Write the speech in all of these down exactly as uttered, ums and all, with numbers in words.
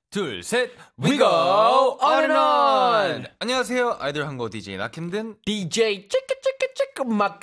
둘, 셋, we go on and on! 안녕하세요, 아이돌 한국 디제이 나킴든 디제이 찌끄찌끄찌끄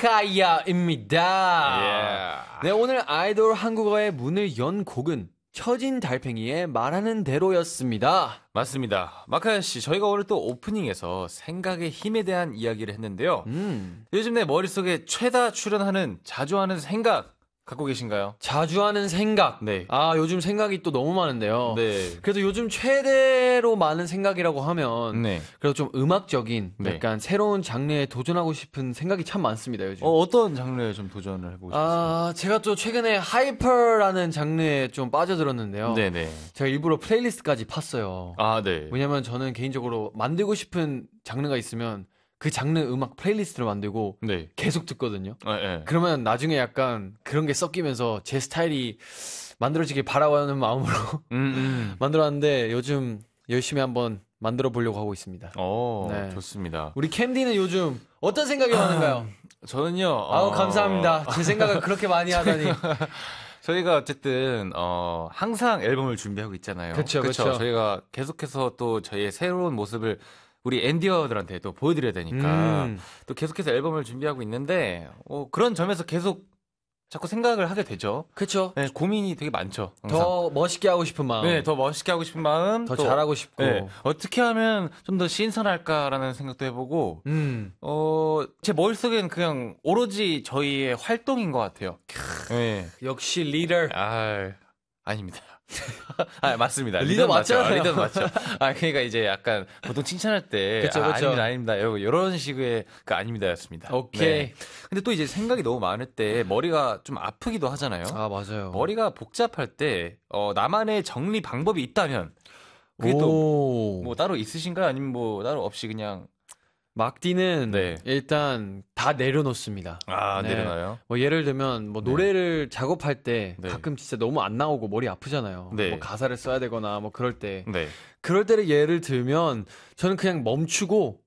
마카야입니다. yeah. 네, 오늘 아이돌 한국어의 문을 연 곡은 처진 달팽이의 말하는 대로였습니다. 맞습니다. 마카야 씨, 저희가 오늘 또 오프닝에서 생각의 힘에 대한 이야기를 했는데요. 음. 요즘 내 머릿속에 최다 출연하는 자주 하는 생각 갖고 계신가요? 자주 하는 생각. 네. 아, 요즘 생각이 또 너무 많은데요. 네. 그래도 요즘 최대로 많은 생각이라고 하면 네. 그래도 좀 음악적인 네. 약간 새로운 장르에 도전하고 싶은 생각이 참 많습니다, 요즘. 어, 어떤 장르에 좀 도전을 해보고 싶으세요? 아, 제가 또 최근에 하이퍼라는 장르에 좀 빠져들었는데요. 네네. 제가 일부러 플레이리스트까지 팠어요. 아, 네. 왜냐면 저는 개인적으로 만들고 싶은 장르가 있으면 그 장르 음악 플레이리스트를 만들고 네. 계속 듣거든요. 네, 네. 그러면 나중에 약간 그런 게 섞이면서 제 스타일이 만들어지길 바라는 마음으로 음, 음. 만들었는데 요즘 열심히 한번 만들어 보려고 하고 있습니다. 오, 네. 좋습니다. 우리 캠디는 요즘 어떤 생각이 많은가요? 저는요. 아우 어... 감사합니다. 제 생각을 그렇게 많이 하다니. 저희가 어쨌든 어 항상 앨범을 준비하고 있잖아요. 그렇죠, 그쵸? 그렇죠. 저희가 계속해서 또 저희의 새로운 모습을 우리 엔디어들한테 또 보여드려야 되니까 음. 또 계속해서 앨범을 준비하고 있는데 어, 그런 점에서 계속 자꾸 생각을 하게 되죠. 그렇죠. 네, 고민이 되게 많죠. 항상. 더 멋있게 하고 싶은 마음. 네, 더 멋있게 하고 싶은 마음, 더 또, 잘하고 싶고. 네, 어떻게 하면 좀 더 신선할까라는 생각도 해보고, 음. 어, 제 머릿속에는 그냥 오로지 저희의 활동인 것 같아요. 네. 역시 리더. 아, 아닙니다. 아, 맞습니다. 리더 리더 맞죠. 맞잖아요. 리더 맞죠. 아, 그러니까 이제 약간 보통 칭찬할 때, 그쵸, 아, 그쵸. 아닙니다, 아닙니다. 요- 요런 식의 그 아닙니다였습니다. 오케이. 네. 근데 또 이제 생각이 너무 많을 때 머리가 좀 아프기도 하잖아요. 아, 맞아요. 머리가 복잡할 때, 어, 나만의 정리 방법이 있다면, 그게 또 또 뭐 따로 있으신가요? 아니면 뭐 따로 없이 그냥, 막디는 네. 일단 다 내려놓습니다. 아, 네. 내려놔요? 뭐 예를 들면 뭐 네. 노래를 작업할 때 네. 가끔 진짜 너무 안 나오고 머리 아프잖아요. 네. 뭐 가사를 써야 되거나 뭐 그럴 때 네. 그럴 때를 예를 들면 저는 그냥 멈추고